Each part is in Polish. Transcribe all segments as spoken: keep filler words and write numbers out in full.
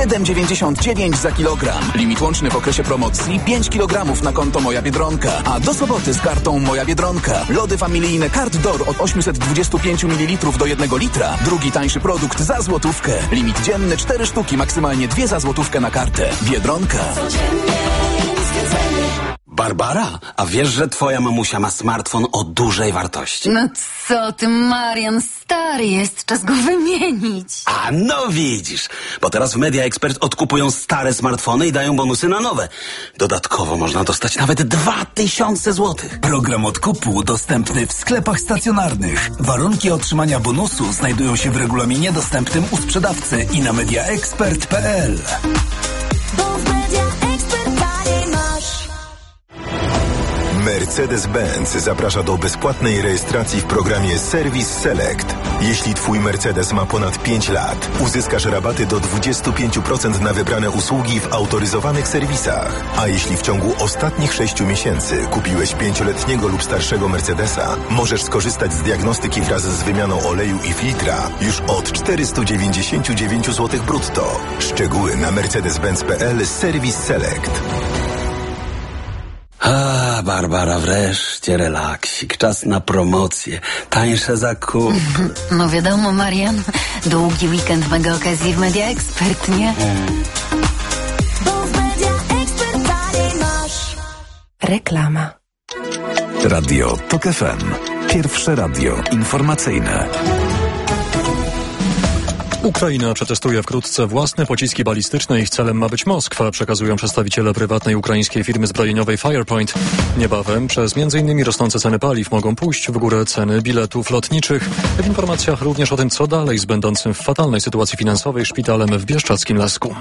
siedem dziewięćdziesiąt dziewięć za kilogram. Limit łączny w okresie promocji pięć kilogramów na konto Moja Biedronka. A do soboty z kartą Moja Biedronka. Lody familijne Cart D'Or od osiemset dwadzieścia pięć mililitrów do jednego litra. Drugi tańszy produkt za złotówkę. Limit dzienny cztery sztuki, maksymalnie dwie za złotówkę na kartę. Biedronka. Barbara, a wiesz, że twoja mamusia ma smartfon o dużej wartości? No co ty, Marian, stary jest, czas go wymienić. A no widzisz, bo teraz w Media Expert odkupują stare smartfony i dają bonusy na nowe. Dodatkowo można dostać nawet dwa tysiące złotych. Program odkupu dostępny w sklepach stacjonarnych. Warunki otrzymania bonusu znajdują się w regulaminie dostępnym u sprzedawcy i na mediaexpert kropka p l. Mercedes-Benz zaprasza do bezpłatnej rejestracji w programie Service Select. Jeśli twój Mercedes ma ponad pięć lat, uzyskasz rabaty do dwadzieścia pięć procent na wybrane usługi w autoryzowanych serwisach. A jeśli w ciągu ostatnich sześciu miesięcy kupiłeś pięcioletniego lub starszego Mercedesa, możesz skorzystać z diagnostyki wraz z wymianą oleju i filtra już od czterysta dziewięćdziesiąt dziewięć złotych brutto. Szczegóły na mercedes benz kropka p l Service Select. A, Barbara, wreszcie relaksik. Czas na promocję. Tańsze zakupy. No wiadomo, Marian. Długi weekend mega okazji w Media Expert, nie? Mm. Bo w Media Expert dalej masz. Reklama. Radio Tok F M. Pierwsze radio informacyjne. Ukraina przetestuje wkrótce własne pociski balistyczne. Ich celem ma być Moskwa, przekazują przedstawiciele prywatnej ukraińskiej firmy zbrojeniowej Firepoint. Niebawem przez między innymi rosnące ceny paliw mogą pójść w górę ceny biletów lotniczych. W informacjach również o tym, co dalej z będącym w fatalnej sytuacji finansowej szpitalem w Bieszczadzkim Lasku.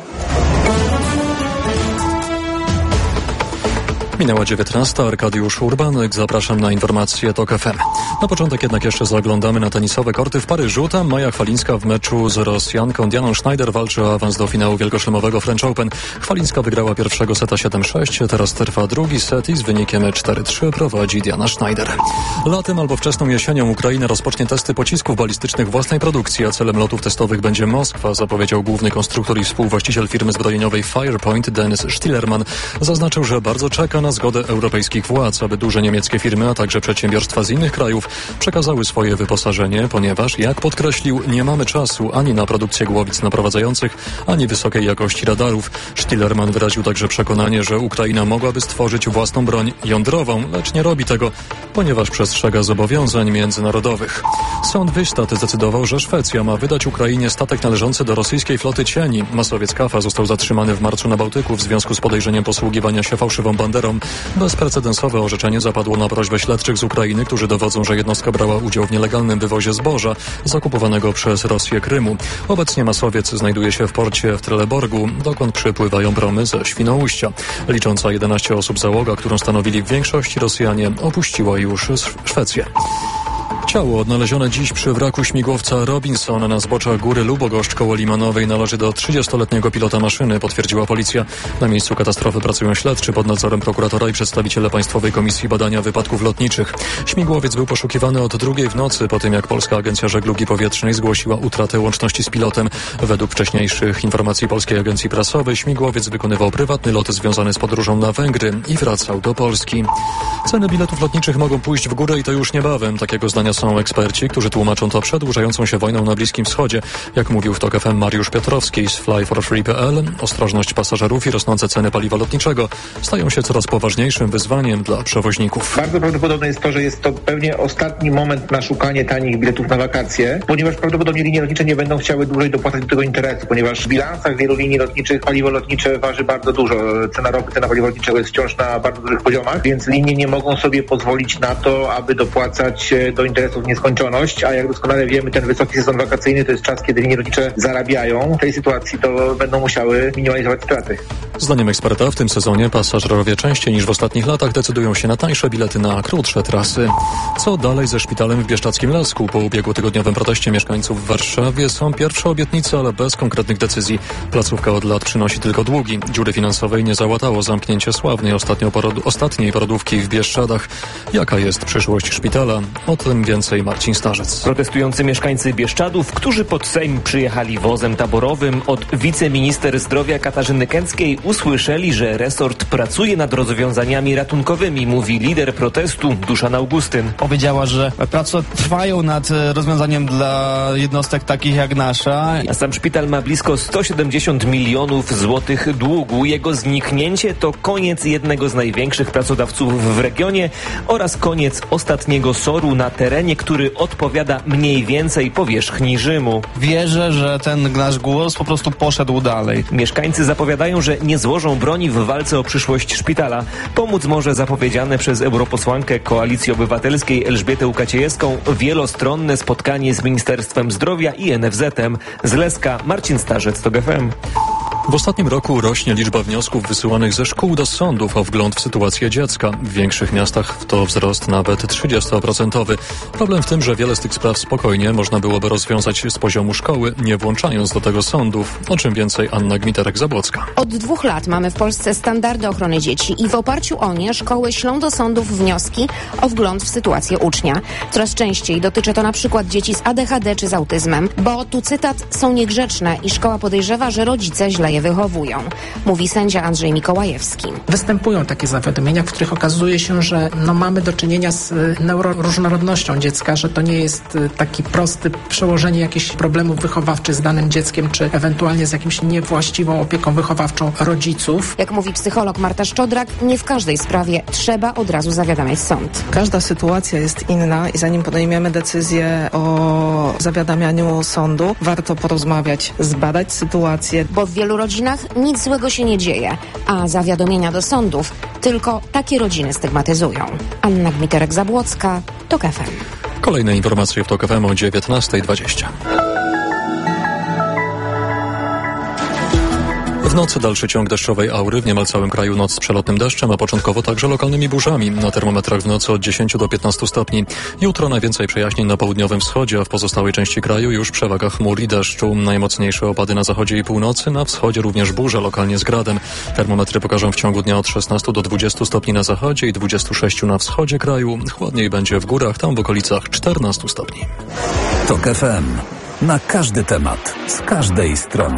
Minęła dziewiętnasta, Arkadiusz Urbanek, zapraszam na informacje Tok F M. Na początek jednak jeszcze zaglądamy na tenisowe korty w Paryżu. Tam Maja Chwalińska w meczu z Rosjanką Dianą Schneider walczy o awans do finału wielkoszlemowego French Open. Chwalińska wygrała pierwszego seta siedem sześć, teraz trwa drugi set i z wynikiem cztery trzy prowadzi Diana Schneider. Latem albo wczesną jesienią Ukraina rozpocznie testy pocisków balistycznych własnej produkcji, a celem lotów testowych będzie Moskwa, zapowiedział główny konstruktor i współwłaściciel firmy zbrojeniowej Firepoint Dennis Stillerman. Zaznaczył, że bardzo czeka na zgodę europejskich władz, aby duże niemieckie firmy, a także przedsiębiorstwa z innych krajów przekazały swoje wyposażenie, ponieważ, jak podkreślił, nie mamy czasu ani na produkcję głowic naprowadzających, ani wysokiej jakości radarów. Stillerman wyraził także przekonanie, że Ukraina mogłaby stworzyć własną broń jądrową, lecz nie robi tego, ponieważ przestrzega zobowiązań międzynarodowych. Sąd Wystad zdecydował, że Szwecja ma wydać Ukrainie statek należący do rosyjskiej floty cieni. Masowiec Kafa został zatrzymany w marcu na Bałtyku w związku z podejrzeniem posługiwania się fałszywą banderą. Bezprecedensowe orzeczenie zapadło na prośbę śledczych z Ukrainy, którzy dowodzą, że jednostka brała udział w nielegalnym wywozie zboża zakupowanego przez Rosję Krymu. Obecnie Masowiec znajduje się w porcie w Trelleborgu, dokąd przypływają promy ze Świnoujścia. Licząca jedenaście osób załoga, którą stanowili w większości Rosjanie, opuściła już Szwecję. Ciało odnalezione dziś przy wraku śmigłowca Robinson na zboczach Góry Lubogoszcz koło Limanowej należy do trzydziestoletniego pilota maszyny, potwierdziła policja. Na miejscu katastrofy pracują śledczy pod nadzorem prokuratora i przedstawiciele Państwowej Komisji Badania Wypadków Lotniczych. Śmigłowiec był poszukiwany od drugiej w nocy po tym, jak Polska Agencja Żeglugi Powietrznej zgłosiła utratę łączności z pilotem. Według wcześniejszych informacji Polskiej Agencji Prasowej śmigłowiec wykonywał prywatny lot związany z podróżą na Węgry i wracał do Polski. Ceny biletów lotniczych mogą pójść w górę i to już niebawem. Takiego zdania są eksperci, którzy tłumaczą to przedłużającą się wojną na Bliskim Wschodzie. Jak mówił w Tok F M Mariusz Piotrowski z fly for free kropka p l, ostrożność pasażerów i rosnące ceny paliwa lotniczego stają się coraz poważniejszym wyzwaniem dla przewoźników. Bardzo prawdopodobne jest to, że jest to pewnie ostatni moment na szukanie tanich biletów na wakacje, ponieważ prawdopodobnie linie lotnicze nie będą chciały dłużej dopłacać do tego interesu, ponieważ w bilansach wielu linii lotniczych paliwo lotnicze waży bardzo dużo. Cena ropy, cena paliwa lotniczego jest wciąż na bardzo dużych poziomach, więc linie nie mogą sobie pozwolić na to, aby dopłacać do interesu w nieskończoność, a jak doskonale wiemy, ten wysoki sezon wakacyjny to jest czas, kiedy linie lotnicze zarabiają. W tej sytuacji to będą musiały minimalizować straty. Zdaniem eksperta w tym sezonie pasażerowie częściej niż w ostatnich latach decydują się na tańsze bilety na krótsze trasy. Co dalej ze szpitalem w Bieszczadzkim Lasku? Po ubiegłotygodniowym proteście mieszkańców w Warszawie są pierwsze obietnice, ale bez konkretnych decyzji. Placówka od lat przynosi tylko długi. Dziury finansowej nie załatało zamknięcie sławnej ostatnio porodu, ostatniej porodówki w Bieszczadach. Jaka jest przyszłość szpitala? O tym wie Więcej Marcin Starzec. Protestujący mieszkańcy Bieszczadów, którzy pod Sejm przyjechali wozem taborowym, od wiceminister zdrowia Katarzyny Kęckiej usłyszeli, że resort pracuje nad rozwiązaniami ratunkowymi, mówi lider protestu Duszan Augustyn. Powiedziała, że prace trwają nad rozwiązaniem dla jednostek takich jak nasza. A sam szpital ma blisko sto siedemdziesiąt milionów złotych długu. Jego zniknięcie to koniec jednego z największych pracodawców w regionie oraz koniec ostatniego soru na terenie, który odpowiada mniej więcej powierzchni Rzymu. Wierzę, że ten nasz głos po prostu poszedł dalej. Mieszkańcy zapowiadają, że nie złożą broni w walce o przyszłość szpitala. Pomóc może zapowiedziane przez europosłankę Koalicji Obywatelskiej Elżbietę Łukaciejewską wielostronne spotkanie z Ministerstwem Zdrowia i N F Z-em. Z Leska Marcin Starzec, TOG F M. W ostatnim roku rośnie liczba wniosków wysyłanych ze szkół do sądów o wgląd w sytuację dziecka. W większych miastach to wzrost nawet trzydziestoprocentowy. Problem w tym, że wiele z tych spraw spokojnie można byłoby rozwiązać z poziomu szkoły, nie włączając do tego sądów. O czym więcej Anna Gmiterek-Zabłocka. Od dwóch lat mamy w Polsce standardy ochrony dzieci i w oparciu o nie szkoły ślą do sądów wnioski o wgląd w sytuację ucznia. Coraz częściej dotyczy to na przykład dzieci z A D H D czy z autyzmem, bo tu cytat są niegrzeczne i szkoła podejrzewa, że rodzice źle je wychowują, mówi sędzia Andrzej Mikołajewski. Występują takie zawiadomienia, w których okazuje się, że no, mamy do czynienia z neuroróżnorodnością dziecka, że to nie jest taki prosty przełożenie jakichś problemów wychowawczych z danym dzieckiem, czy ewentualnie z jakimś niewłaściwą opieką wychowawczą rodziców. Jak mówi psycholog Marta Szczodrak, nie w każdej sprawie trzeba od razu zawiadamiać sąd. Każda sytuacja jest inna i zanim podejmiemy decyzję o zawiadamianiu sądu, warto porozmawiać, zbadać sytuację. Bo w wielu rodzinach nic złego się nie dzieje, a zawiadomienia do sądów tylko takie rodziny stygmatyzują. Anna Gmiterek-Zabłocka, TOG F M. Kolejne informacje w TOG F M o dziewiętnasta dwadzieścia. W nocy dalszy ciąg deszczowej aury, w niemal całym kraju noc z przelotnym deszczem, a początkowo także lokalnymi burzami. Na termometrach w nocy od dziesięciu do piętnastu stopni. Jutro najwięcej przejaśnień na południowym wschodzie, a w pozostałej części kraju już przewaga chmur i deszczu. Najmocniejsze opady na zachodzie i północy, na wschodzie również burze, lokalnie z gradem. Termometry pokażą w ciągu dnia od szesnastu do dwudziestu stopni na zachodzie i dwudziestu sześciu na wschodzie kraju. Chłodniej będzie w górach, tam w okolicach czternastu stopni. TOG F M. Na każdy temat, z każdej strony.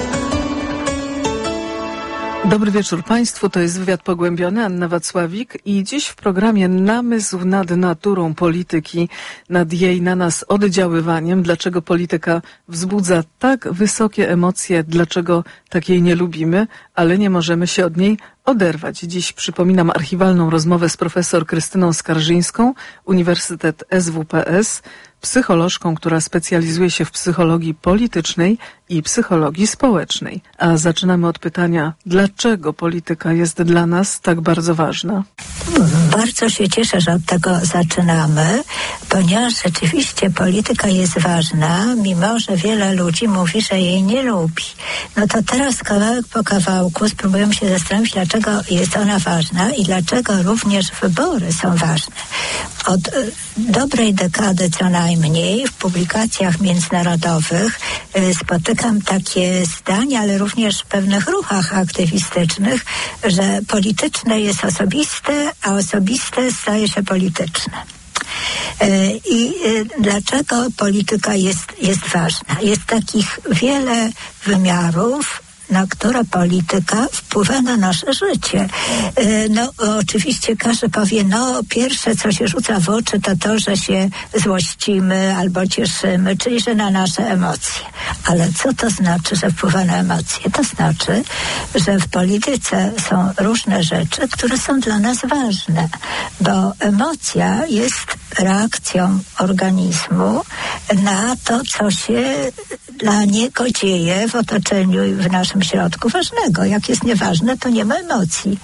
Dobry wieczór Państwu, to jest wywiad pogłębiony, Anna Wacławik i dziś w programie namysł nad naturą polityki, nad jej na nas oddziaływaniem, dlaczego polityka wzbudza tak wysokie emocje, dlaczego tak jej nie lubimy, ale nie możemy się od niej oderwać. Dziś przypominam archiwalną rozmowę z profesor Krystyną Skarżyńską, Uniwersytet S W P S, psycholożką, która specjalizuje się w psychologii politycznej i psychologii społecznej. A zaczynamy od pytania, dlaczego polityka jest dla nas tak bardzo ważna? Bardzo się cieszę, że od tego zaczynamy, ponieważ rzeczywiście polityka jest ważna, mimo że wiele ludzi mówi, że jej nie lubi. No to teraz kawałek po kawałku spróbujemy się zastanowić, dlaczego jest ona ważna i dlaczego również wybory są ważne. Od y, dobrej dekady co najmniej w publikacjach międzynarodowych y, spotykam takie zdania, ale również w pewnych ruchach aktywistycznych, że polityczne jest osobiste, a osobiste staje się polityczne. Y, I y, dlaczego polityka jest, jest ważna? Jest takich wiele wymiarów, na które polityka wpływa na nasze życie. No oczywiście każdy powie, no pierwsze co się rzuca w oczy to to, że się złościmy albo cieszymy, czyli że na nasze emocje. Ale co to znaczy, że wpływa na emocje? To znaczy, że w polityce są różne rzeczy, które są dla nas ważne, bo emocja jest reakcją organizmu na to, co się dla niego dzieje w otoczeniu i w naszym środku ważnego. Jak jest nieważne, to nie ma emocji.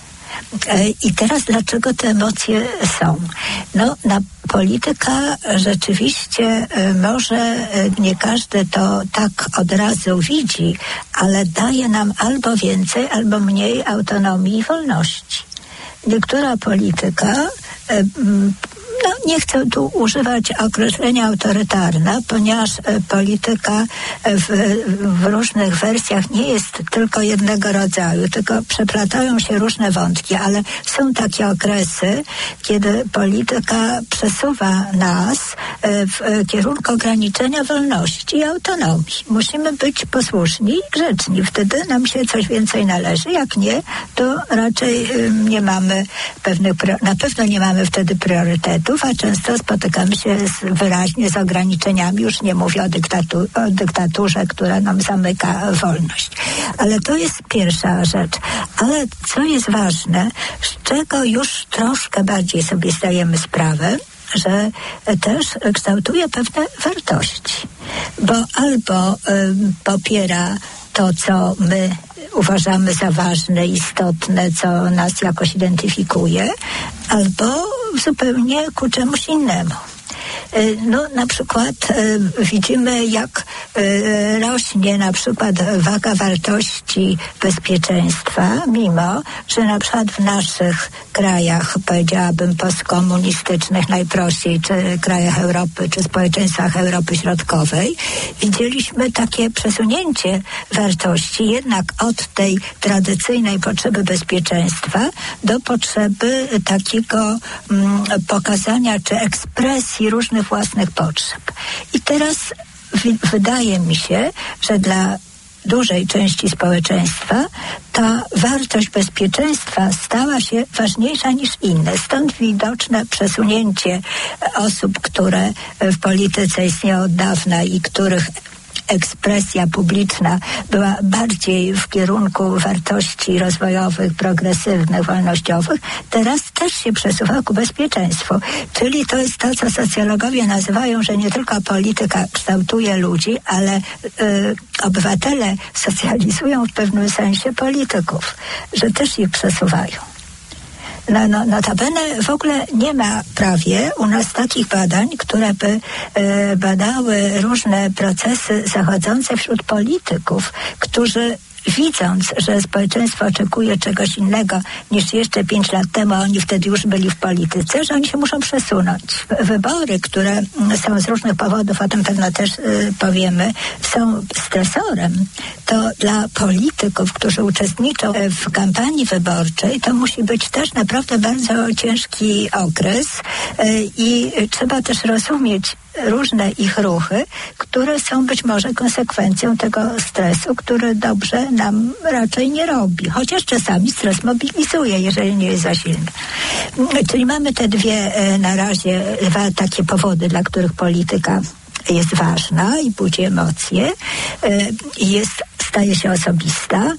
I teraz dlaczego te emocje są? No, na polityka rzeczywiście może nie każdy to tak od razu widzi, ale daje nam albo więcej, albo mniej autonomii i wolności. Niektóra polityka no, nie chcę tu używać określenia autorytarna, ponieważ polityka w, w różnych wersjach nie jest tylko jednego rodzaju, tylko przeplatają się różne wątki, ale są takie okresy, kiedy polityka przesuwa nas w kierunku ograniczenia wolności i autonomii. Musimy być posłuszni i grzeczni. Wtedy nam się coś więcej należy. Jak nie, to raczej nie mamy pewnych, na pewno nie mamy wtedy priorytetów, a często spotykamy się z, wyraźnie z ograniczeniami. Już nie mówię o, dyktatu, o dyktaturze, która nam zamyka wolność. Ale to jest pierwsza rzecz. Ale co jest ważne, z czego już troszkę bardziej sobie zdajemy sprawę, że też kształtuje pewne wartości. Bo albo y, popiera to, co my uważamy za ważne, istotne, co nas jakoś identyfikuje, albo zupełnie ku czemuś innemu. No, na przykład y, widzimy, jak y, rośnie na przykład waga wartości bezpieczeństwa, mimo że na przykład w naszych krajach, powiedziałabym postkomunistycznych najprościej, czy krajach Europy, czy społeczeństwach Europy Środkowej, widzieliśmy takie przesunięcie wartości jednak od tej tradycyjnej potrzeby bezpieczeństwa do potrzeby takiego mm, pokazania czy ekspresji różnych własnych potrzeb. I teraz w- wydaje mi się, że dla dużej części społeczeństwa ta wartość bezpieczeństwa stała się ważniejsza niż inne. Stąd widoczne przesunięcie osób, które w polityce istnieją od dawna i których ekspresja publiczna była bardziej w kierunku wartości rozwojowych, progresywnych, wolnościowych, teraz też się przesuwa ku bezpieczeństwu. Czyli to jest to, co socjologowie nazywają, że nie tylko polityka kształtuje ludzi, ale y, obywatele socjalizują w pewnym sensie polityków, że też ich przesuwają. No, no, notabene w ogóle nie ma prawie u nas takich badań, które by e, badały różne procesy zachodzące wśród polityków, którzy widząc, że społeczeństwo oczekuje czegoś innego niż jeszcze pięć lat temu, a oni wtedy już byli w polityce, że oni się muszą przesunąć. Wybory, które są z różnych powodów, o tym pewno też y, powiemy, są stresorem. To dla polityków, którzy uczestniczą w kampanii wyborczej, to musi być też naprawdę bardzo ciężki okres y, i trzeba też rozumieć różne ich ruchy, które są być może konsekwencją tego stresu, który dobrze nam raczej nie robi. Chociaż czasami stres mobilizuje, jeżeli nie jest za silny. Czyli mamy te dwie na razie dwa takie powody, dla których polityka jest ważna i budzi emocje i jest, staje się osobista.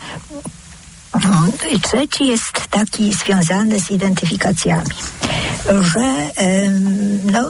I trzeci jest taki związany z identyfikacjami, że no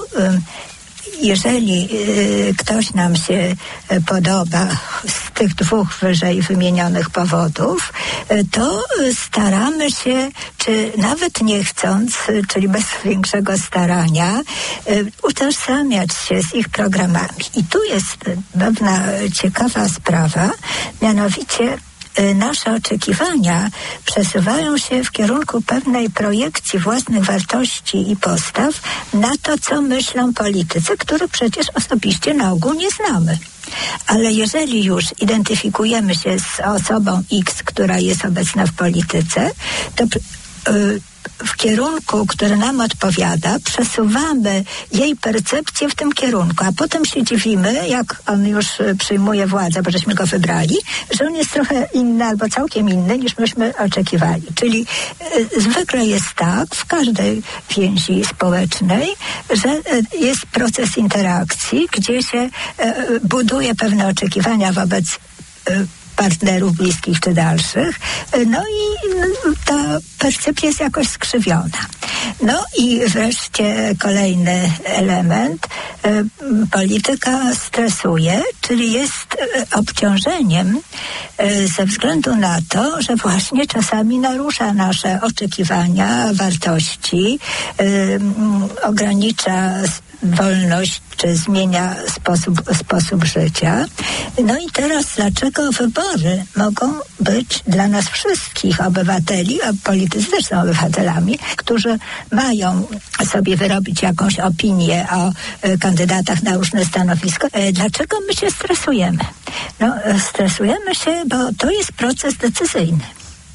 jeżeli y, ktoś nam się y, podoba z tych dwóch wyżej wymienionych powodów, y, to staramy się, czy nawet nie chcąc, y, czyli bez większego starania, y, utożsamiać się z ich programami. I tu jest pewna ciekawa sprawa, mianowicie nasze oczekiwania przesuwają się w kierunku pewnej projekcji własnych wartości i postaw na to, co myślą politycy, których przecież osobiście na ogół nie znamy. Ale jeżeli już identyfikujemy się z osobą X, która jest obecna w polityce, to yy, w kierunku, który nam odpowiada, przesuwamy jej percepcję w tym kierunku, a potem się dziwimy, jak on już przyjmuje władzę, bo żeśmy go wybrali, że on jest trochę inny albo całkiem inny, niż myśmy oczekiwali. Czyli y, zwykle jest tak w każdej więzi społecznej, że y, jest proces interakcji, gdzie się y, buduje pewne oczekiwania wobec y, partnerów bliskich czy dalszych, no i ta percepcja jest jakoś skrzywiona. No i wreszcie kolejny element. Polityka stresuje, czyli jest obciążeniem ze względu na to, że właśnie czasami narusza nasze oczekiwania, wartości, ogranicza wolność, czy zmienia sposób, sposób życia. No i teraz dlaczego wybory mogą być dla nas wszystkich obywateli, a politycy też są obywatelami, którzy mają sobie wyrobić jakąś opinię o y, kandydatach na różne stanowiska. Y, dlaczego my się stresujemy? No, stresujemy się, bo to jest proces decyzyjny.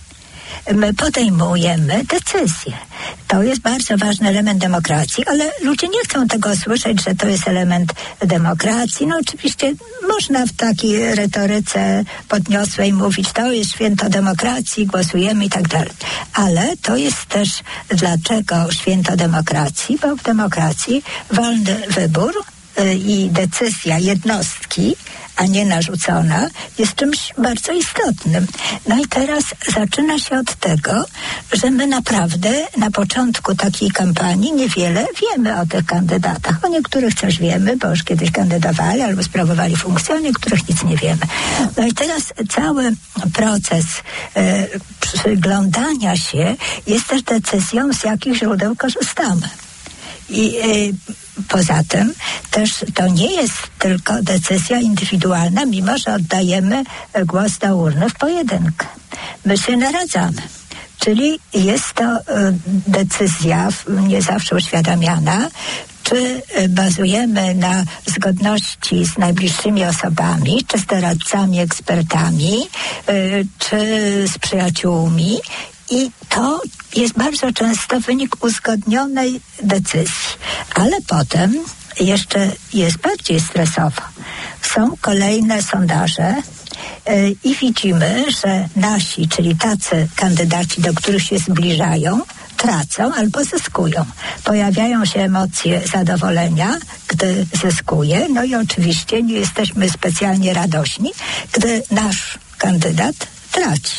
My podejmujemy decyzje. To jest bardzo ważny element demokracji, ale ludzie nie chcą tego słyszeć, że to jest element demokracji. No oczywiście można w takiej retoryce podniosłej mówić, to jest święto demokracji, głosujemy i tak dalej. Ale to jest też dlaczego święto demokracji, bo w demokracji wolny wybór y, i decyzja jednostki, a nie narzucona, jest czymś bardzo istotnym. No i teraz zaczyna się od tego, że my naprawdę na początku takiej kampanii niewiele wiemy o tych kandydatach. O niektórych coś wiemy, bo już kiedyś kandydowali albo sprawowali funkcję, o niektórych nic nie wiemy. No i teraz cały proces e, przyglądania się jest też decyzją, z jakich źródeł korzystamy. I y, poza tym też to nie jest tylko decyzja indywidualna, mimo że oddajemy głos do urny w pojedynkę. My się naradzamy. Czyli jest to y, decyzja nie zawsze uświadamiana, czy bazujemy na zgodności z najbliższymi osobami, czy z doradcami, ekspertami, y, czy z przyjaciółmi. I to jest bardzo często wynik uzgodnionej decyzji. Ale potem jeszcze jest bardziej stresowo. Są kolejne sondaże yy, i widzimy, że nasi, czyli tacy kandydaci, do których się zbliżają, tracą albo zyskują. Pojawiają się emocje zadowolenia, gdy zyskuje, no i oczywiście nie jesteśmy specjalnie radośni, gdy nasz kandydat traci.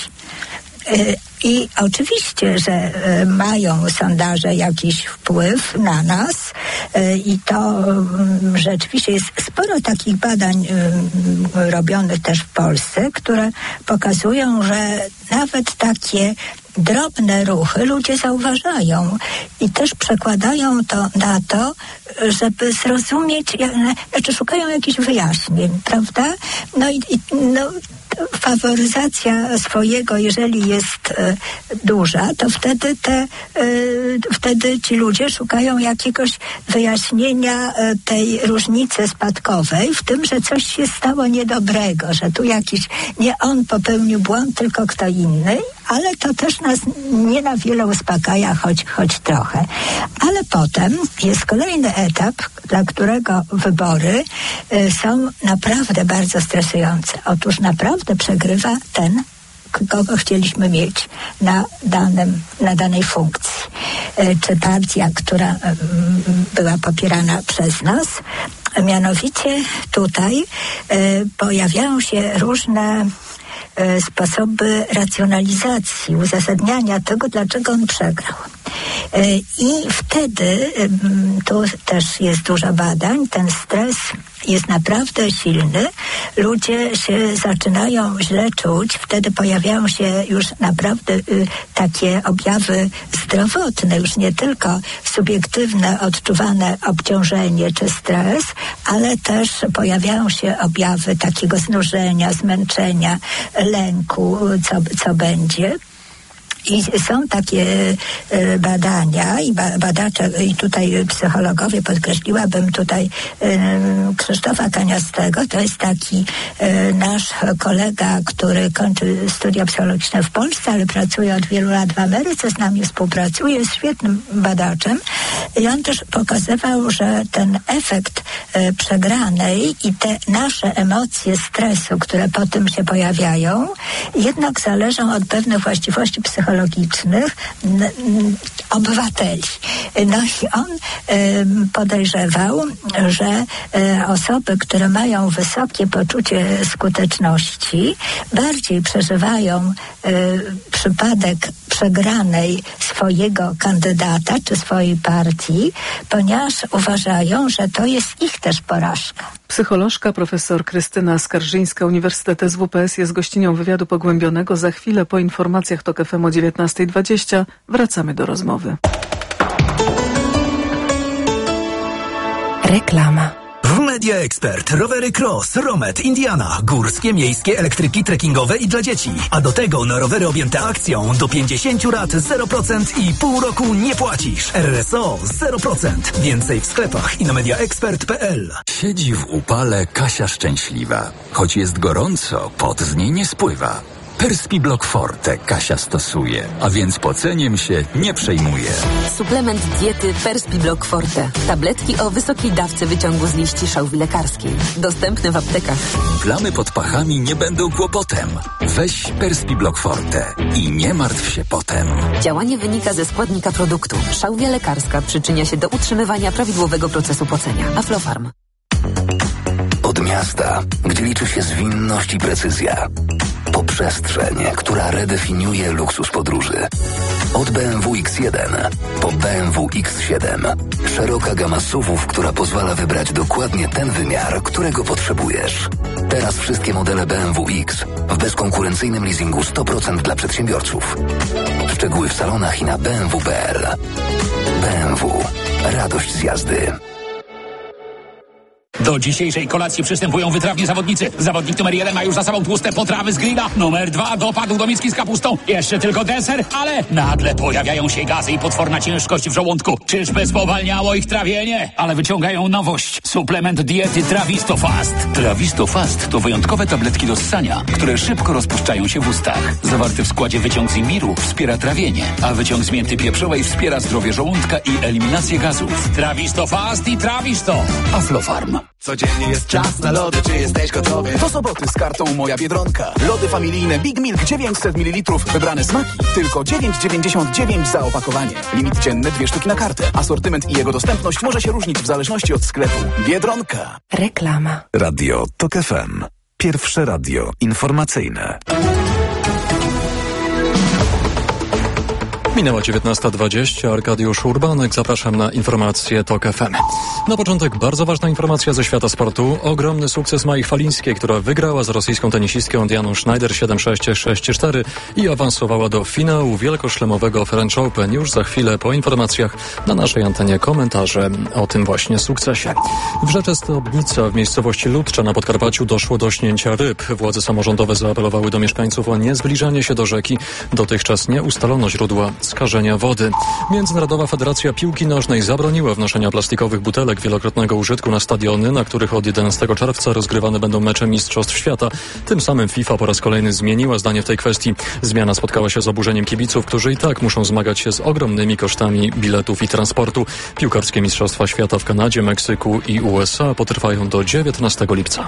Yy, I oczywiście, że y, mają sondaże jakiś wpływ na nas y, i to y, rzeczywiście jest sporo takich badań y, robionych też w Polsce, które pokazują, że nawet takie drobne ruchy ludzie zauważają i też przekładają to na to, żeby zrozumieć, jak, znaczy szukają jakichś wyjaśnień, prawda? No i, i no, faworyzacja swojego, jeżeli jest e, duża, to wtedy te, e, wtedy ci ludzie szukają jakiegoś wyjaśnienia e, tej różnicy spadkowej w tym, że coś się stało niedobrego, że tu jakiś, nie on popełnił błąd, tylko kto inny, ale to też nas nie na wiele uspokaja, choć, choć trochę. Ale potem jest kolejny etap, dla którego wybory y, są naprawdę bardzo stresujące. Otóż naprawdę przegrywa ten, kogo chcieliśmy mieć na danym, na danej funkcji. Y, czy partia, która y, była popierana przez nas. Mianowicie tutaj y, pojawiają się różne sposoby racjonalizacji, uzasadniania tego, dlaczego on przegrał. I wtedy, tu też jest dużo badań, ten stres jest naprawdę silny. Ludzie się zaczynają źle czuć, wtedy pojawiają się już naprawdę y, takie objawy zdrowotne, już nie tylko subiektywne, odczuwane obciążenie czy stres, ale też pojawiają się objawy takiego znużenia, zmęczenia, lęku, co, co będzie. I są takie y, badania i ba, badacze, i tutaj psychologowie, podkreśliłabym tutaj y, Krzysztofa Kaniastego, to jest taki y, nasz kolega, który kończy studia psychologiczne w Polsce, ale pracuje od wielu lat w Ameryce, z nami współpracuje, jest świetnym badaczem i on też pokazywał, że ten efekt y, przegranej i te nasze emocje stresu, które po tym się pojawiają, jednak zależą od pewnych właściwości psychologicznych psychologicznych obywateli. No i on y, podejrzewał, że y, osoby, które mają wysokie poczucie skuteczności, bardziej przeżywają y, przypadek przegranej swojego kandydata czy swojej partii, ponieważ uważają, że to jest ich też porażka. Psycholożka profesor Krystyna Skarżyńska, Uniwersytet S W P S jest gościnią wywiadu pogłębionego. Za chwilę po informacjach TOK F M o dziewiętnasta dwadzieścia wracamy do rozmowy. Reklama. W Media Expert rowery Cross, Romet, Indiana, górskie, miejskie, elektryki, trekkingowe i dla dzieci. A do tego na rowery objęte akcją do pięćdziesiąt lat zero procent i pół roku nie płacisz. R S O zero procent. Więcej w sklepach i na media expert kropka p l. Siedzi w upale Kasia szczęśliwa. Choć jest gorąco, pot z niej nie spływa. Perspiblock Forte Kasia stosuje, a więc poceniem się nie przejmuje. Suplement diety Perspiblock Forte. Tabletki o wysokiej dawce wyciągu z liści szałwi lekarskiej. Dostępne w aptekach. Plamy pod pachami nie będą kłopotem. Weź Perspiblock Forte i nie martw się potem. Działanie wynika ze składnika produktu. Szałwia lekarska przyczynia się do utrzymywania prawidłowego procesu pocenia. Aflofarm. Od miasta, gdzie liczy się zwinność i precyzja. Po przestrzeń, która redefiniuje luksus podróży. Od B M W X jeden po B M W X siedem. Szeroka gama S U V-ów, która pozwala wybrać dokładnie ten wymiar, którego potrzebujesz. Teraz wszystkie modele B M W X w bezkonkurencyjnym leasingu sto procent dla przedsiębiorców. Szczegóły w salonach i na b m w kropka p l. B M W. Radość z jazdy. Do dzisiejszej kolacji przystępują wytrawni zawodnicy. Zawodnik numer jeden ma już za sobą tłuste potrawy z grilla. Numer dwa dopadł do miski z kapustą. Jeszcze tylko deser, ale nagle pojawiają się gazy i potworna ciężkość w żołądku. Czyżby spowalniało ich trawienie? Ale wyciągają nowość. Suplement diety Trawisto Fast. Trawisto Fast to wyjątkowe tabletki do ssania, które szybko rozpuszczają się w ustach. Zawarty w składzie wyciąg z imbiru wspiera trawienie, a wyciąg z mięty pieprzowej wspiera zdrowie żołądka i eliminację gazów. Trawisto Fast i Trawisto. Aflofarm. Codziennie jest czas na lody, czy jesteś gotowy? Do soboty z kartą Moja Biedronka. Lody familijne Big Milk dziewięćset mililitrów, wybrane smaki. Tylko dziewięć dziewięćdziesiąt dziewięć za opakowanie. Limit dzienny dwie sztuki na kartę. Asortyment i jego dostępność może się różnić w zależności od sklepu. Biedronka. Reklama. Radio TOK F M. Pierwsze radio informacyjne. Minęła dziewiętnasta dwadzieścia, Arkadiusz Urbanek, zapraszam na informacje TOK F M. Na początek bardzo ważna informacja ze świata sportu. Ogromny sukces Mai Chwalińskiej, która wygrała z rosyjską tenisistką Dianą Schneider siedem sześć, sześć cztery i awansowała do finału wielkoszlemowego French Open. Już za chwilę po informacjach na naszej antenie komentarze o tym właśnie sukcesie. W Rzeczestobnica w miejscowości Ludcza na Podkarpaciu doszło do śnięcia ryb. Władze samorządowe zaapelowały do mieszkańców o niezbliżanie się do rzeki. Dotychczas nie ustalono źródła skażenia wody. Międzynarodowa Federacja Piłki Nożnej zabroniła wnoszenia plastikowych butelek wielokrotnego użytku na stadiony, na których od jedenastego czerwca rozgrywane będą mecze Mistrzostw Świata. Tym samym FIFA po raz kolejny zmieniła zdanie w tej kwestii. Zmiana spotkała się z oburzeniem kibiców, którzy i tak muszą zmagać się z ogromnymi kosztami biletów i transportu. Piłkarskie Mistrzostwa Świata w Kanadzie, Meksyku i U S A potrwają do dziewiętnastego lipca.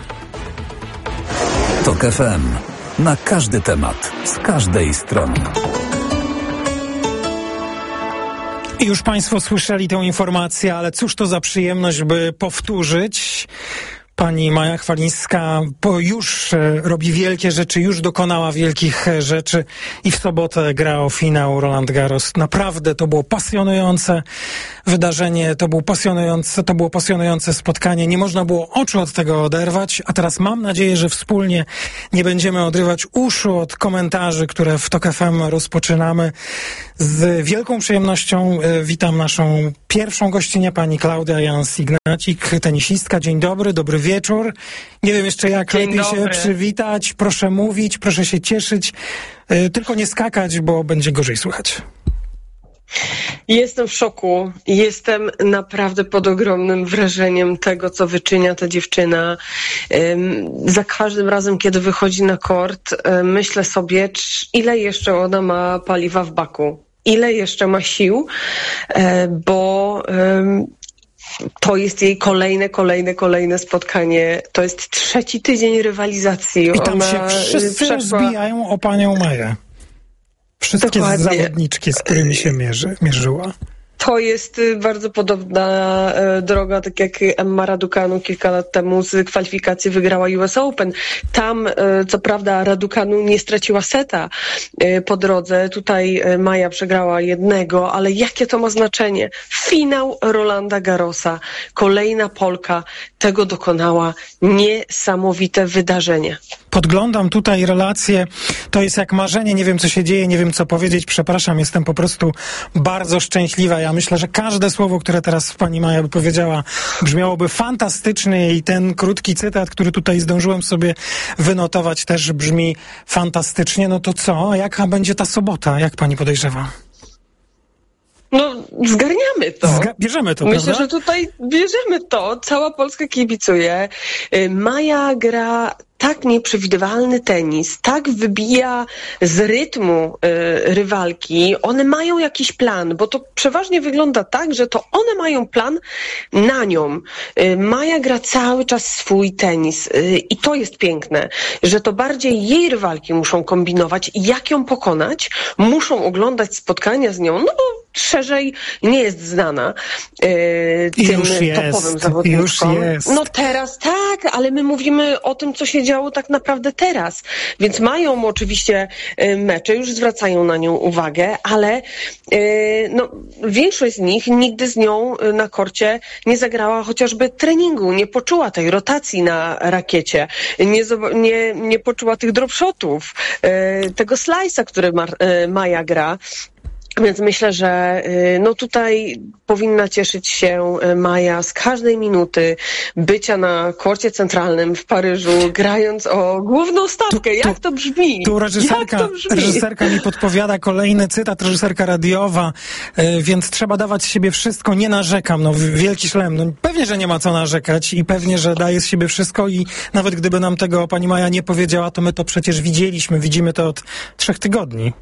TOK F M. Na każdy temat, z każdej strony. I już Państwo słyszeli tę informację, ale cóż to za przyjemność, by powtórzyć. Pani Maja Chwalińska po już e, robi wielkie rzeczy, już dokonała wielkich e, rzeczy i w sobotę gra o finał Roland Garros. Naprawdę to było pasjonujące wydarzenie, to było pasjonujące, to było pasjonujące spotkanie. Nie można było oczu od tego oderwać, a teraz mam nadzieję, że wspólnie nie będziemy odrywać uszu od komentarzy, które w TOK F M rozpoczynamy. Z wielką przyjemnością e, witam naszą pierwszą gościnię, pani Klaudia Jans-Ignacik, tenisistka. Dzień dobry, dobry wieczór. Nie wiem jeszcze jak Dzień lepiej dobry. się przywitać. Proszę mówić, proszę się cieszyć. E, tylko nie skakać, bo będzie gorzej słychać. Jestem w szoku. Jestem naprawdę pod ogromnym wrażeniem tego, co wyczynia ta dziewczyna. Ym, za każdym razem, kiedy wychodzi na kort, y, myślę sobie, cz, ile jeszcze ona ma paliwa w baku. Ile jeszcze ma sił, y, bo... Ym, to jest jej kolejne, kolejne, kolejne spotkanie. To jest trzeci tydzień rywalizacji. I tam Ona się wszyscy przeszła... rozbijają o panią Maję. Wszystkie Dokładnie. zawodniczki, z którymi się mierzy, mierzyła. To jest bardzo podobna e, droga, tak jak Emma Raducanu kilka lat temu z kwalifikacji wygrała U S Open. Tam, e, co prawda, Raducanu nie straciła seta e, po drodze. Tutaj e, Maja przegrała jednego, ale jakie to ma znaczenie? Finał Rolanda Garrosa. Kolejna Polka tego dokonała. Niesamowite wydarzenie. Podglądam tutaj relacje. To jest jak marzenie. Nie wiem, co się dzieje, nie wiem, co powiedzieć. Przepraszam, jestem po prostu bardzo szczęśliwa. Ja Ja myślę, że każde słowo, które teraz pani Maja by powiedziała, brzmiałoby fantastycznie i ten krótki cytat, który tutaj zdążyłem sobie wynotować, też brzmi fantastycznie. No to co? Jaka będzie ta sobota? Jak pani podejrzewa? No, zgarniamy to. Zga- bierzemy to, Myślę, prawda? że tutaj bierzemy to. Cała Polska kibicuje. Y, Maja gra tak nieprzewidywalny tenis, tak wybija z rytmu y, rywalki. One mają jakiś plan, bo to przeważnie wygląda tak, że to one mają plan na nią. Y, Maja gra cały czas swój tenis y, i to jest piękne, że to bardziej jej rywalki muszą kombinować, jak ją pokonać, muszą oglądać spotkania z nią, no bo szerzej nie jest znana y, tym Już jest, topowym zawodniczkom. już jest. No teraz tak, ale my mówimy o tym, co się działo tak naprawdę teraz. Więc mają oczywiście y, mecze, już zwracają na nią uwagę, ale y, no, większość z nich nigdy z nią y, na korcie nie zagrała chociażby treningu, nie poczuła tej rotacji na rakiecie, nie, zob- nie, nie poczuła tych dropshotów, y, tego slice'a, który Mar- y, Maja gra. Więc myślę, że y, no tutaj powinna cieszyć się y, Maja z każdej minuty bycia na korcie centralnym w Paryżu, grając o główną stawkę. Jak to brzmi? Tu reżyserka, Jak to brzmi? reżyserka mi podpowiada kolejny cytat, reżyserka radiowa, y, więc trzeba dawać z siebie wszystko, nie narzekam, no wielki szlem, no pewnie, że nie ma co narzekać i pewnie, że daje z siebie wszystko i nawet gdyby nam tego pani Maja nie powiedziała, to my to przecież widzieliśmy, widzimy to od trzech tygodni.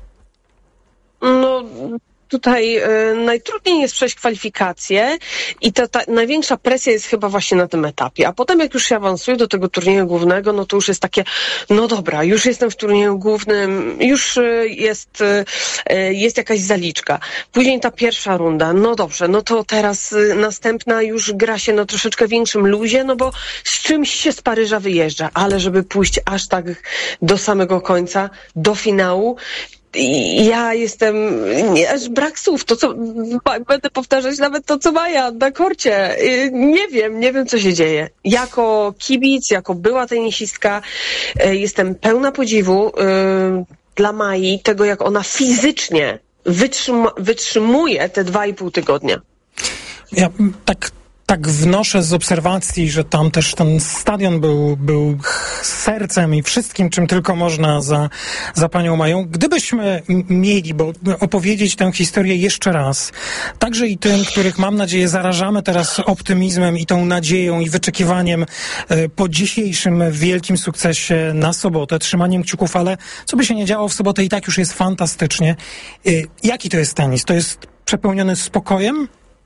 No tutaj y, najtrudniej jest przejść kwalifikacje i ta, ta największa presja jest chyba właśnie na tym etapie. A potem jak już się awansuje do tego turnieju głównego, no to już jest takie, no dobra, już jestem w turnieju głównym, już y, jest, y, jest jakaś zaliczka. Później ta pierwsza runda, no dobrze, no to teraz y, następna już gra się na troszeczkę większym luzie, no bo z czymś się z Paryża wyjeżdża, ale żeby pójść aż tak do samego końca, do finału, i ja jestem, nie, aż brak słów, to co, będę powtarzać nawet to, co Maja na korcie. Nie wiem, nie wiem, co się dzieje. Jako kibic, jako była tenisistka, jestem pełna podziwu dla Mai, tego jak ona fizycznie wytrzyma, wytrzymuje te dwa i pół tygodnia. Ja tak Tak wnoszę z obserwacji, że tam też ten stadion był, był sercem i wszystkim, czym tylko można za, za panią Mają. Gdybyśmy mieli, bo opowiedzieć tę historię jeszcze raz, także i tym, których mam nadzieję zarażamy teraz optymizmem i tą nadzieją i wyczekiwaniem po dzisiejszym wielkim sukcesie na sobotę, trzymaniem kciuków, ale co by się nie działo w sobotę i tak już jest fantastycznie. Jaki to jest tenis? To jest przepełniony spokojem?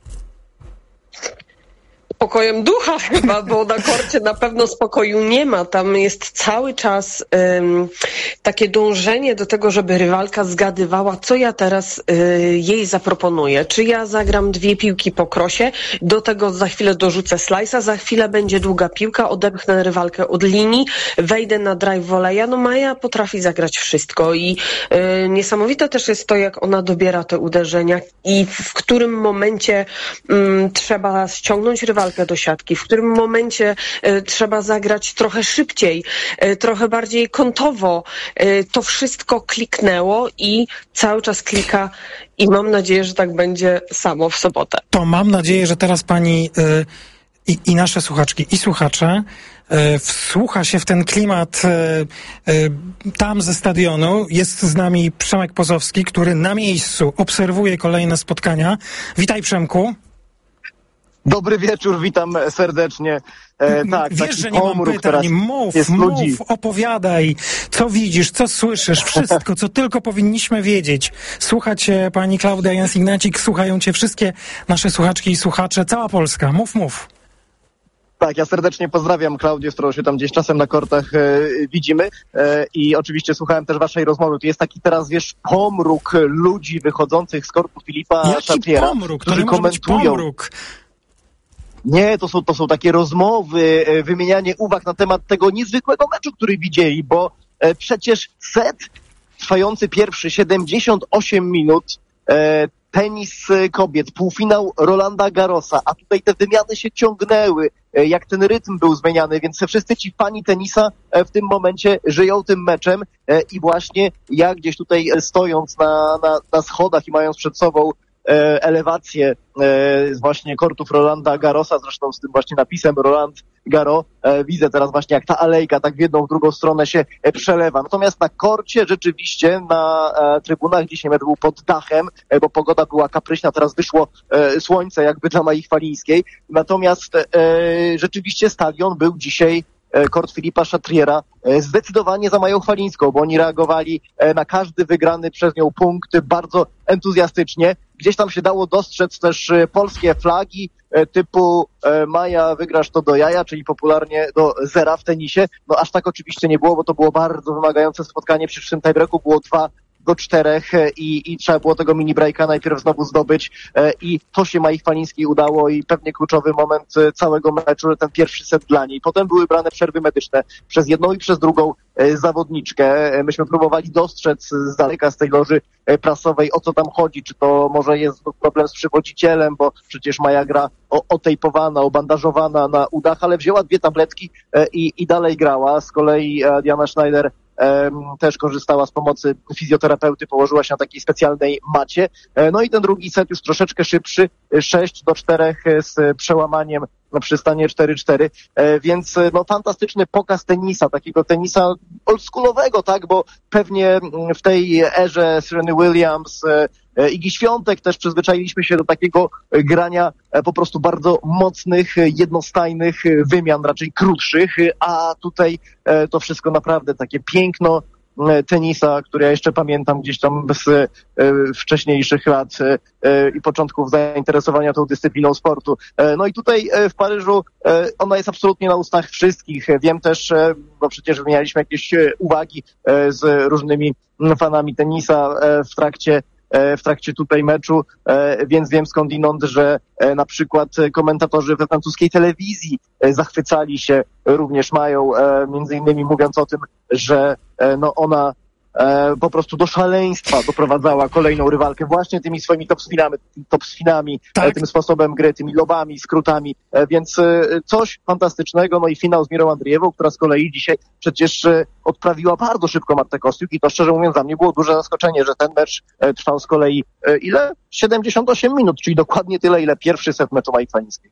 Spokojem ducha chyba, bo na korcie na pewno spokoju nie ma. Tam jest cały czas um, takie dążenie do tego, żeby rywalka zgadywała, co ja teraz y, jej zaproponuję. Czy ja zagram dwie piłki po krosie, do tego za chwilę dorzucę slice'a, za chwilę będzie długa piłka, odepchnę rywalkę od linii, wejdę na drive volley'a. No Maja potrafi zagrać wszystko i y, niesamowite też jest to, jak ona dobiera te uderzenia i w którym momencie y, trzeba ściągnąć rywalkę do siatki, w którym momencie y, trzeba zagrać trochę szybciej, y, trochę bardziej kątowo. Y, to wszystko kliknęło i cały czas klika i mam nadzieję, że tak będzie samo w sobotę. To mam nadzieję, że teraz pani y, i, i nasze słuchaczki i słuchacze y, wsłucha się w ten klimat y, y, tam ze stadionu. Jest z nami Przemek Pozowski, który na miejscu obserwuje kolejne spotkania. Witaj, Przemku. Dobry wieczór, witam serdecznie. E, tak, Wiesz, że nie mam pytań. Mów, jest mów, ludzi. opowiadaj, co widzisz, co słyszysz, wszystko, co tylko powinniśmy wiedzieć. Słucha cię pani Klaudia Jans-Ignacik, słuchają cię wszystkie nasze słuchaczki i słuchacze, cała Polska. Mów, mów. Tak, ja serdecznie pozdrawiam Klaudię, z którą się tam gdzieś czasem na kortach e, widzimy e, i oczywiście słuchałem też waszej rozmowy. Tu jest taki teraz, wiesz, pomruk ludzi wychodzących z kortu Filipa Chatriera, pomruk? którzy To nie może być komentują. pomruk. Nie, to są, to są takie rozmowy, e, wymienianie uwag na temat tego niezwykłego meczu, który widzieli, bo e, przecież set trwający pierwszy siedemdziesiąt osiem minut, e, tenis kobiet, półfinał Rolanda Garrosa, a tutaj te wymiany się ciągnęły, e, jak ten rytm był zmieniany, więc wszyscy ci fani tenisa e, w tym momencie żyją tym meczem e, i właśnie ja gdzieś tutaj stojąc na, na, na schodach i mając przed sobą e, elewację e, z właśnie kortów Rolanda Garrosa, zresztą z tym właśnie napisem Roland Garros. E, widzę teraz właśnie, jak ta alejka tak w jedną, w drugą stronę się e, przelewa. Natomiast na korcie rzeczywiście na e, trybunach dzisiaj mecz był pod dachem, e, bo pogoda była kapryśna, teraz wyszło e, słońce jakby dla Mai Chwalińskiej. Natomiast e, rzeczywiście stadion był dzisiaj, kort Filipa Chatriera, zdecydowanie za Mają Chwalińską, bo oni reagowali na każdy wygrany przez nią punkt bardzo entuzjastycznie. Gdzieś tam się dało dostrzec też polskie flagi typu Maja, wygrasz to do jaja, czyli popularnie do zera w tenisie. No aż tak oczywiście nie było, bo to było bardzo wymagające spotkanie. Przy tym tiebreaku było dwa do czterech i, i trzeba było tego mini breaka najpierw znowu zdobyć i to się Mai Chwalińskiej udało i pewnie kluczowy moment całego meczu, ten pierwszy set dla niej. Potem były brane przerwy medyczne przez jedną i przez drugą zawodniczkę. Myśmy próbowali dostrzec z daleka z tej loży prasowej, o co tam chodzi, czy to może jest problem z przywodzicielem, bo przecież Maja gra o, otejpowana, obandażowana na udach, ale wzięła dwie tabletki i, i dalej grała. Z kolei Diana Schneider Um, też korzystała z pomocy fizjoterapeuty, położyła się na takiej specjalnej macie. No i ten drugi set już troszeczkę szybszy, sześć do czterech z przełamaniem przy stanie cztery cztery, więc no fantastyczny pokaz tenisa, takiego tenisa oldschoolowego, tak, bo pewnie w tej erze Sereny Williams, Igi Świątek też przyzwyczailiśmy się do takiego grania po prostu bardzo mocnych, jednostajnych wymian, raczej krótszych, a tutaj to wszystko naprawdę takie piękno tenisa, który ja jeszcze pamiętam gdzieś tam z e, wcześniejszych lat e, i początków zainteresowania tą dyscypliną sportu. E, no i tutaj e, w Paryżu e, ona jest absolutnie na ustach wszystkich. Wiem też, e, bo przecież wymienialiśmy jakieś e, uwagi e, z różnymi fanami tenisa e, w trakcie w trakcie tutaj meczu, więc wiem skądinąd, że na przykład komentatorzy we francuskiej telewizji zachwycali się również Mają, między innymi mówiąc o tym, że no ona po prostu do szaleństwa doprowadzała kolejną rywalkę właśnie tymi swoimi top-spinami, top-spinami, tak. Tym sposobem gry, tymi lobami, skrótami, więc coś fantastycznego. No i finał z Mirą Andrijewą, która z kolei dzisiaj przecież odprawiła bardzo szybko Martę Kostiuk i to szczerze mówiąc dla mnie było duże zaskoczenie, że ten mecz trwał z kolei ile? siedemdziesiąt osiem minut, czyli dokładnie tyle, ile pierwszy set meczu Mai Chwalińskiej.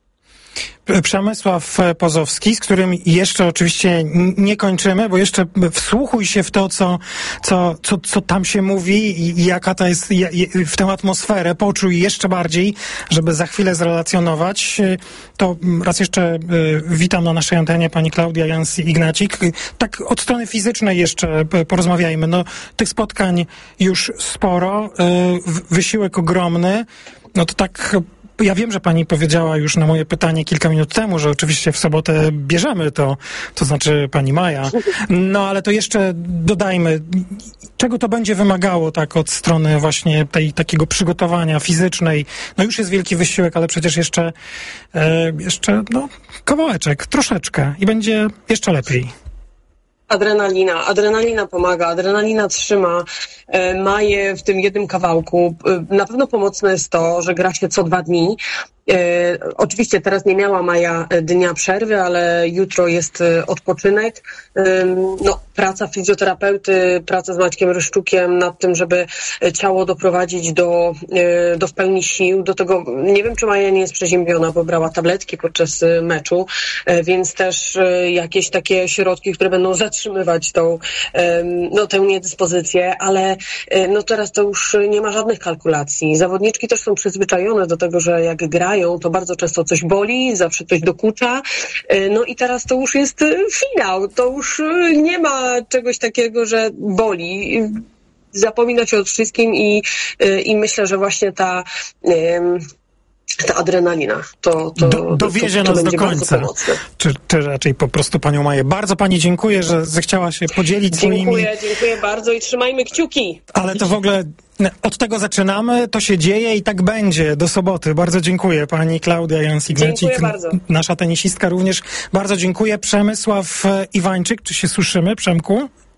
Przemysław Pozowski, z którym jeszcze oczywiście nie kończymy, bo jeszcze wsłuchuj się w to, co, co, co, co tam się mówi i jaka to jest, w tę atmosferę, poczuj jeszcze bardziej, żeby za chwilę zrelacjonować. To raz jeszcze witam na naszej antenie pani Klaudia Jans-Ignacik. Tak od strony fizycznej jeszcze porozmawiajmy. No, tych spotkań już sporo, wysiłek ogromny. No to tak... Ja wiem, że pani powiedziała już na moje pytanie kilka minut temu, że oczywiście w sobotę bierzemy to, to znaczy pani Maja. No ale to jeszcze dodajmy, czego to będzie wymagało tak od strony właśnie tej takiego przygotowania fizycznej. No już jest wielki wysiłek, ale przecież jeszcze, e, jeszcze no, kawałeczek, troszeczkę i będzie jeszcze lepiej. Adrenalina. Adrenalina pomaga, adrenalina trzyma e, Maję w tym jednym kawałku. E, na pewno pomocne jest to, że gra się co dwa dni. E, oczywiście teraz nie miała Maja dnia przerwy, ale jutro jest e, odpoczynek. E, no, praca fizjoterapeuty, praca z Maćkiem Ryszczukiem nad tym, żeby ciało doprowadzić do, e, do w pełni sił. Do tego, nie wiem, czy Maja nie jest przeziębiona, bo brała tabletki podczas e, meczu, e, więc też e, jakieś takie środki, które będą zatrzymywać tą, e, no, tę niedyspozycję, ale e, no, teraz to już nie ma żadnych kalkulacji. Zawodniczki też są przyzwyczajone do tego, że jak grają, to bardzo często coś boli, zawsze coś dokucza. No i teraz to już jest finał. To już nie ma czegoś takiego, że boli. Zapomina się o wszystkim i, i myślę, że właśnie ta, ta adrenalina to, to, do, dowiezie to, to nas do końca. Czy, czy raczej po prostu panią Maję. Bardzo pani dziękuję, że zechciała się podzielić dziękuję, swoimi... Dziękuję, dziękuję bardzo i trzymajmy kciuki. Ale to w ogóle... Od tego zaczynamy, to się dzieje i tak będzie do soboty. Bardzo dziękuję pani Klaudia Jans-Ignacik, nasza tenisistka również. Bardzo dziękuję. Przemysław Iwańczyk, czy się słyszymy, Przemku?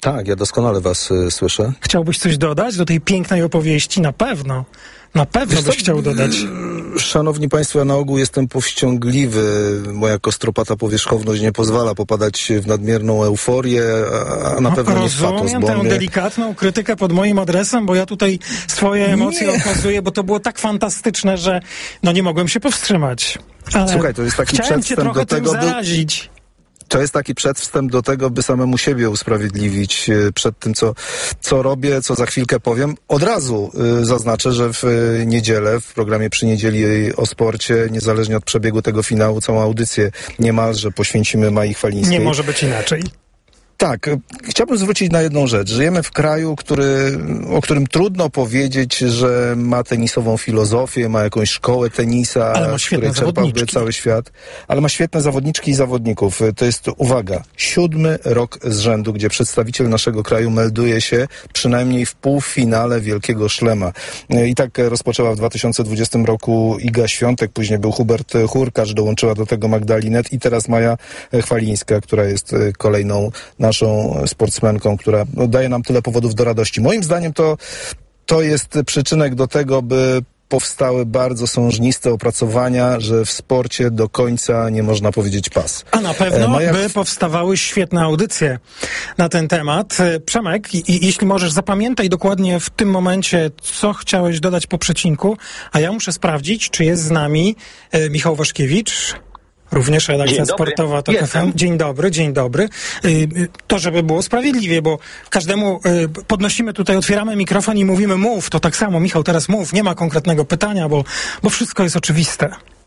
Tak, ja doskonale was y, słyszę. Chciałbyś coś dodać do tej pięknej opowieści? Na pewno. Na pewno Wiesz byś co, chciał dodać. Szanowni Państwo, ja na ogół jestem powściągliwy. Moja kostropata powierzchowność nie pozwala popadać w nadmierną euforię, a, a na pewno nie w patos. Rozumiem bo tę mnie... delikatną krytykę pod moim adresem, bo ja tutaj swoje emocje Nie. okazuję, bo to było tak fantastyczne, że no nie mogłem się powstrzymać. Ale Słuchaj, to jest taki chciałem cię przedwstęp trochę do tego, tym by- zarazić. To jest taki przedwstęp do tego, by samemu siebie usprawiedliwić y, przed tym, co, co robię, co za chwilkę powiem. Od razu y, zaznaczę, że w y, niedzielę, w programie Przy Niedzieli o sporcie, niezależnie od przebiegu tego finału, całą audycję niemalże poświęcimy Mai Chwalińskiej. Nie może być inaczej. Tak, chciałbym zwrócić na jedną rzecz. Żyjemy w kraju, który, o którym trudno powiedzieć, że ma tenisową filozofię, ma jakąś szkołę tenisa, Ale ma z świetne której czerpałby zawodniczki. cały świat. Ale ma świetne zawodniczki i zawodników. To jest, uwaga, siódmy rok z rzędu, gdzie przedstawiciel naszego kraju melduje się przynajmniej w półfinale Wielkiego Szlema. I tak rozpoczęła w dwa tysiące dwudziestym roku Iga Świątek, później był Hubert Hurkacz, dołączyła do tego Magda Linet i teraz Maja Chwalińska, która jest kolejną naszą sportsmenką, która no, daje nam tyle powodów do radości. Moim zdaniem to, to jest przyczynek do tego, by powstały bardzo sążniste opracowania, że w sporcie do końca nie można powiedzieć pas. A na pewno E, Maja... by powstawały świetne audycje na ten temat. E, Przemek, i, i, jeśli możesz, zapamiętaj dokładnie w tym momencie, co chciałeś dodać po przecinku, a ja muszę sprawdzić, czy jest z nami e, Michał Waszkiewicz, również redakcja Dzień dobry. sportowa Tok F M. Dzień dobry, dzień dobry. Y, y, To, żeby było sprawiedliwie, bo każdemu y, podnosimy tutaj, otwieramy mikrofon i mówimy mów, to tak samo, Michał, teraz mów, nie ma konkretnego pytania, bo, bo wszystko jest oczywiste.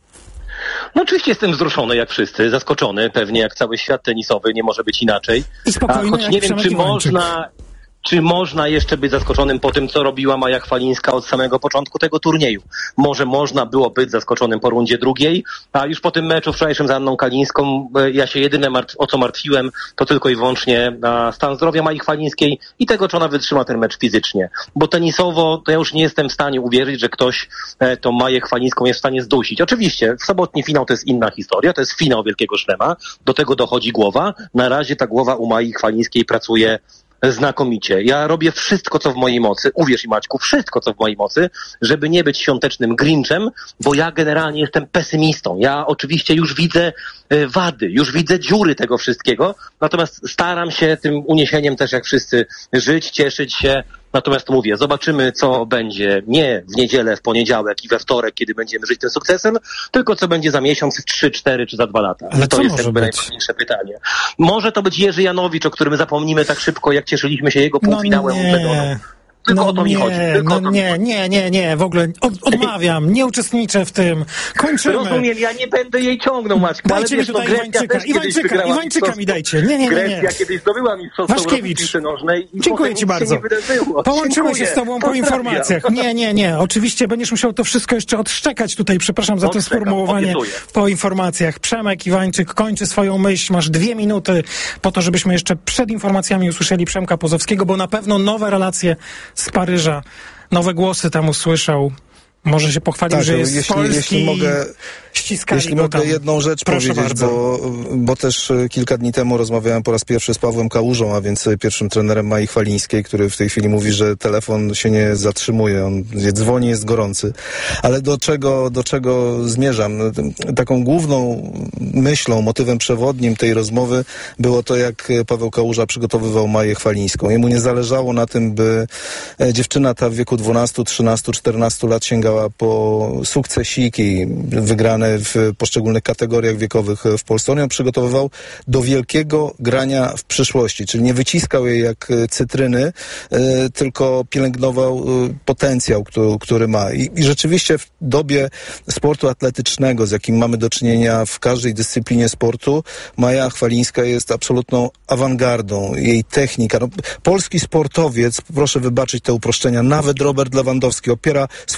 No oczywiście jestem wzruszony jak wszyscy, zaskoczony pewnie jak cały świat tenisowy, nie może być inaczej. I spokojny A choć jak nie wiem, Przemek czy Iwańczyk. można... Czy można jeszcze być zaskoczonym po tym, co robiła Maja Chwalińska od samego początku tego turnieju? Może można było być zaskoczonym po rundzie drugiej, a już po tym meczu wczorajszym z Anną Kalińską ja się jedyne martw- o co martwiłem, to tylko i wyłącznie na stan zdrowia Mai Chwalińskiej i tego, czy ona wytrzyma ten mecz fizycznie. Bo tenisowo to ja już nie jestem w stanie uwierzyć, że ktoś e, tą Maję Chwalińską jest w stanie zdusić. Oczywiście w sobotni finał to jest inna historia, to jest finał Wielkiego Szlema, do tego dochodzi głowa. Na razie ta głowa u Mai Chwalińskiej pracuje znakomicie. Ja robię wszystko, co w mojej mocy, uwierz mi Maćku, wszystko, co w mojej mocy, żeby nie być świątecznym Grinchem, bo ja generalnie jestem pesymistą. Ja oczywiście już widzę e, wady, już widzę dziury tego wszystkiego, natomiast staram się tym uniesieniem też jak wszyscy żyć, cieszyć się. Natomiast mówię, zobaczymy, co będzie nie w niedzielę, w poniedziałek i we wtorek, kiedy będziemy żyć tym sukcesem, tylko co będzie za miesiąc, trzy, cztery czy za dwa lata. Ale to co jest może jakby być? najważniejsze pytanie. Może to być Jerzy Janowicz, o którym zapomnimy tak szybko, jak cieszyliśmy się jego półfinałem. No nie. Tylko no o to mi nie, chodzi. Tylko no o to mi nie, chodzi. nie, nie, nie, w ogóle od, odmawiam, nie uczestniczę w tym. Kończymy. Rozumiem, ja nie będę jej ciągnął, Maćku, ale Dajcie mi wiesz, no tutaj Grecja Iwańczyka, też kiedyś Iwańczyka, wygrała Iwańczyka mi mistrzostwo. dajcie. Nie, nie, nie, nie. Grecja kiedyś zdobyła mistrzostwo Europy w Waszkiewicz, piłce nożnej i dziękuję potem Ci nic się bardzo. nie wydarzyło. Połączymy Dziękuję. się z Tobą po Pozdrawiam. informacjach. Nie, nie, nie. Oczywiście będziesz musiał to wszystko jeszcze odszczekać tutaj. Przepraszam za to Odszczekam, sformułowanie obiecuję. po informacjach. Przemek Iwańczyk kończy swoją myśl. Masz dwie minuty po to, żebyśmy jeszcze przed informacjami usłyszeli Przemka Pozowskiego, bo na pewno nowe relacje z Paryża, nowe głosy tam usłyszał. Może się pochwalił, Tak, że jest jeśli, z Polski. jeśli mogę, ściskali jeśli go mogę tam. jedną rzecz Proszę powiedzieć, bardzo. bo, bo też e, kilka dni temu rozmawiałem po raz pierwszy z Pawłem Kałużą, a więc e, pierwszym trenerem Mai Chwalińskiej, który w tej chwili mówi, że telefon się nie zatrzymuje, on dzwoni, jest gorący. Ale do czego, do czego zmierzam? Taką główną myślą, motywem przewodnim tej rozmowy było to, jak Paweł Kałuża przygotowywał Maję Chwalińską. Jemu nie zależało na tym, by e, dziewczyna ta w wieku dwunastu, trzynastu, czternastu lat sięgała po sukcesiki wygrane w poszczególnych kategoriach wiekowych w Polsce. On ją przygotowywał do wielkiego grania w przyszłości, czyli nie wyciskał jej jak cytryny, y, tylko pielęgnował y, potencjał, który, który ma. I, I rzeczywiście w dobie sportu atletycznego, z jakim mamy do czynienia w każdej dyscyplinie sportu, Maja Chwalińska jest absolutną awangardą. Jej technika. No, polski sportowiec, proszę wybaczyć te uproszczenia, nawet Robert Lewandowski opiera swój kunszt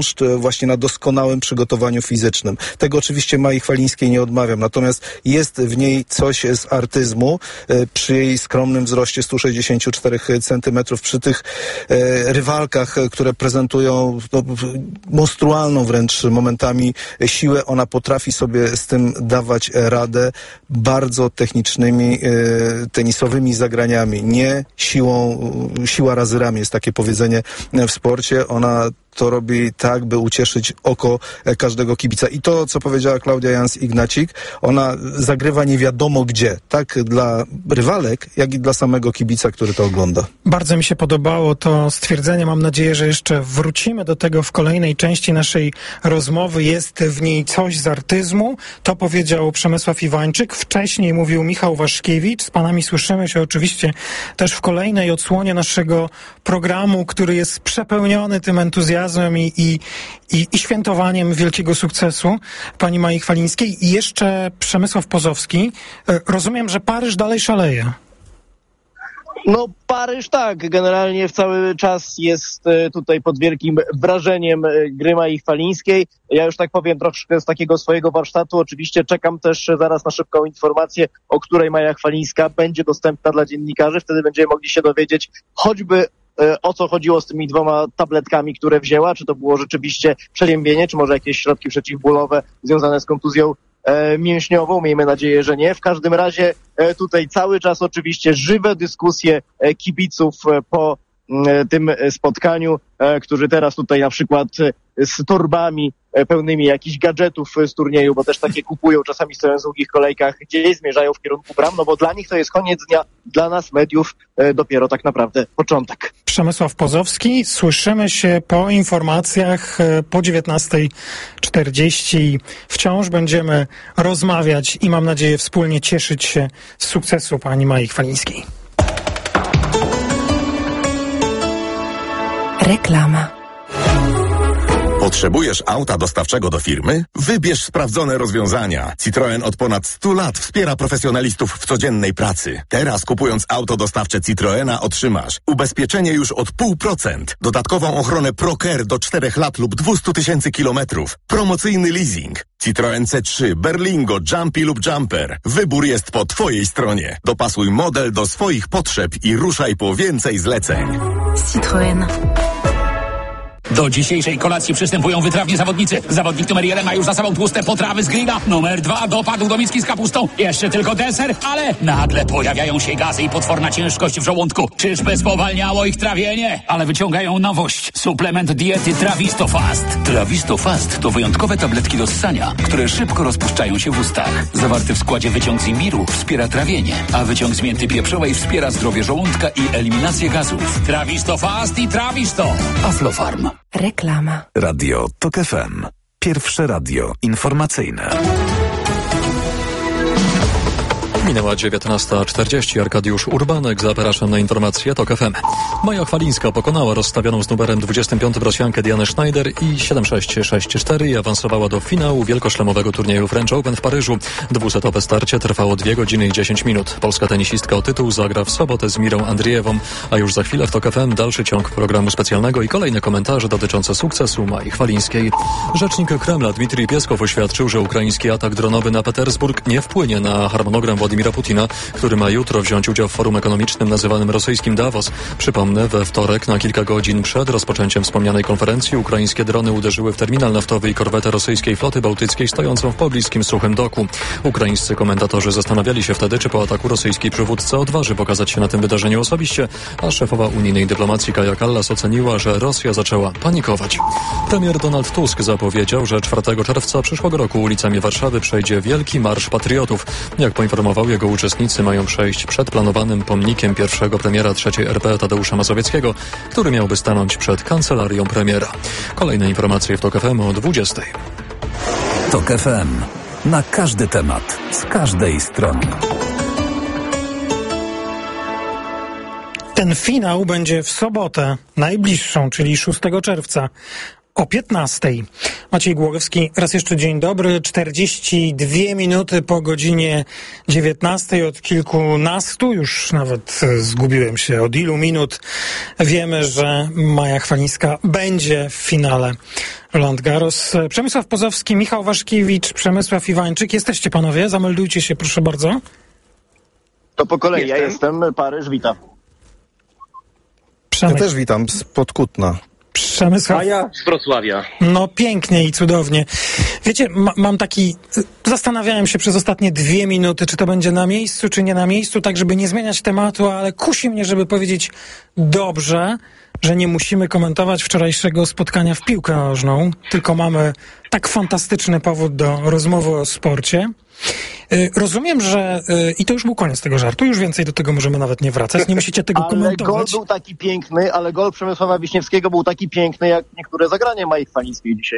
kunszt właśnie na doskonałym przygotowaniu fizycznym. Tego oczywiście Mai Chwalińskiej nie odmawiam, natomiast jest w niej coś z artyzmu przy jej skromnym wzroście sto sześćdziesiąt cztery centymetrów, przy tych e, rywalkach, które prezentują no, monstrualną wręcz momentami siłę. Ona potrafi sobie z tym dawać radę bardzo technicznymi e, tenisowymi zagraniami, nie siłą, siła razy ramię jest takie powiedzenie w sporcie. Ona to robi tak, by ucieszyć oko każdego kibica. I to, co powiedziała Klaudia Jans-Ignacik, ona zagrywa nie wiadomo gdzie, tak dla rywalek, jak i dla samego kibica, który to ogląda. Bardzo mi się podobało to stwierdzenie. Mam nadzieję, że jeszcze wrócimy do tego w kolejnej części naszej rozmowy. Jest w niej coś z artyzmu. To powiedział Przemysław Iwańczyk. Wcześniej mówił Michał Waszkiewicz. Z panami słyszymy się oczywiście też w kolejnej odsłonie naszego programu, który jest przepełniony tym entuzjazmem I, i, i, i świętowaniem wielkiego sukcesu pani Mai Chwalińskiej. I jeszcze Przemysław Pozowski. Rozumiem, że Paryż dalej szaleje. No Paryż tak, generalnie w cały czas jest tutaj pod wielkim wrażeniem gry Mai Chwalińskiej. Ja już tak powiem troszkę z takiego swojego warsztatu. Oczywiście czekam też zaraz na szybką informację, o której Maja Chwalińska będzie dostępna dla dziennikarzy. Wtedy będziemy mogli się dowiedzieć choćby o co chodziło z tymi dwoma tabletkami, które wzięła, czy to było rzeczywiście przeziębienie, czy może jakieś środki przeciwbólowe związane z kontuzją e, mięśniową. Miejmy nadzieję, że nie. W każdym razie e, tutaj cały czas oczywiście żywe dyskusje e, kibiców e, po e, tym spotkaniu, e, którzy teraz tutaj na przykład e, z torbami e, pełnymi jakichś gadżetów e, z turnieju, bo też takie kupują, czasami stoją w długich kolejkach, gdzieś zmierzają w kierunku bram, no bo dla nich to jest koniec dnia, dla nas mediów e, dopiero tak naprawdę początek. Przemysław Pozowski. Słyszymy się po informacjach po dziewiętnastej czterdzieści. Wciąż będziemy rozmawiać i mam nadzieję wspólnie cieszyć się z sukcesu pani Mai Chwalińskiej. Reklama. Potrzebujesz auta dostawczego do firmy? Wybierz sprawdzone rozwiązania. Citroen od ponad stu lat wspiera profesjonalistów w codziennej pracy. Teraz kupując auto dostawcze Citroena otrzymasz ubezpieczenie już od pół procent, dodatkową ochronę ProCare do czterech lat lub dwieście tysięcy kilometrów, promocyjny leasing. Citroen C trzy, Berlingo, Jumpy lub Jumper. Wybór jest po twojej stronie. Dopasuj model do swoich potrzeb i ruszaj po więcej zleceń. Citroen. Do dzisiejszej kolacji przystępują wytrawni zawodnicy. Zawodnik numer jeden ma już za sobą tłuste potrawy z grilla. Numer dwa dopadł do miski z kapustą. Jeszcze tylko deser, ale nagle pojawiają się gazy i potworna ciężkość w żołądku. Czyżby spowalniało ich trawienie? Ale wyciągają nowość. Suplement diety Trawisto Fast. Trawisto Fast to wyjątkowe tabletki do ssania, które szybko rozpuszczają się w ustach. Zawarty w składzie wyciąg z imbiru wspiera trawienie, a wyciąg z mięty pieprzowej wspiera zdrowie żołądka i eliminację gazów. Trawisto Fast i Trawisto. Aflofarm. Reklama. Radio TOK F M. Pierwsze radio informacyjne. Minęła dziewiętnasta czterdzieści. Arkadiusz Urbanek, zapraszam na informacje TOK F M. Maja Chwalińska pokonała rozstawioną z numerem dwudziestym piątym Rosjankę Dianę Schneider i siedem sześć sześć cztery i awansowała do finału wielkoszlemowego turnieju French Open w Paryżu. Dwusetowe starcie trwało dwie godziny i dziesięć minut. Polska tenisistka o tytuł zagra w sobotę z Mirą Andrijewą, a już za chwilę w TOK F M dalszy ciąg programu specjalnego i kolejne komentarze dotyczące sukcesu Mai Chwalińskiej. Rzecznik Kremla Dmitrij Pieskow oświadczył, że ukraiński atak dronowy na Petersburg nie wpłynie na harmonogram Władimira Putina, który ma jutro wziąć udział w forum ekonomicznym nazywanym rosyjskim Davos. Przypomnę, we wtorek na kilka godzin przed rozpoczęciem wspomnianej konferencji ukraińskie drony uderzyły w terminal naftowy i korwetę rosyjskiej floty bałtyckiej stojącą w pobliskim suchym doku. Ukraińscy komentatorzy zastanawiali się wtedy, czy po ataku rosyjski przywódca odważy pokazać się na tym wydarzeniu osobiście, a szefowa unijnej dyplomacji Kaja Kallas oceniła, że Rosja zaczęła panikować. Premier Donald Tusk zapowiedział, że czwartego czerwca przyszłego roku ulicami Warszawy przejdzie Wielki Marsz Patriotów. Jak poinformował, jego uczestnicy mają przejść przed planowanym pomnikiem pierwszego premiera trzeciej R P Tadeusza Mazowieckiego, który miałby stanąć przed kancelarią premiera. Kolejne informacje w TOK F M o dwudziestej. TOK F M. Na każdy temat, z każdej strony. Ten finał będzie w sobotę, najbliższą, czyli szóstego czerwca. o piętnastej. Maciej Głogowski, raz jeszcze dzień dobry. czterdzieści dwie minuty po godzinie dziewiętnastej. Od kilkunastu, już nawet zgubiłem się od ilu minut, wiemy, że Maja Chwalińska będzie w finale Roland Garros. Przemysław Pozowski, Michał Waszkiewicz, Przemysław Iwańczyk. Jesteście panowie? Zameldujcie się, proszę bardzo. To po kolei. Jestem. Ja jestem. Paryż, witam. Przemek. Ja też witam spod Kutna. Przemysław. A ja z Wrocławia. No pięknie i cudownie. Wiecie, ma, mam taki... Zastanawiałem się przez ostatnie dwie minuty, czy to będzie na miejscu, czy nie na miejscu, tak żeby nie zmieniać tematu, ale kusi mnie, żeby powiedzieć dobrze, że nie musimy komentować wczorajszego spotkania w piłkę nożną, tylko mamy tak fantastyczny powód do rozmowy o sporcie. Rozumiem, że... I to już był koniec tego żartu, już więcej do tego możemy nawet nie wracać, nie musicie tego ale komentować. Ale gol był taki piękny, ale gol Przemysława Wiśniewskiego był taki piękny, jak niektóre zagranie Mai Chwalińskiej dzisiaj.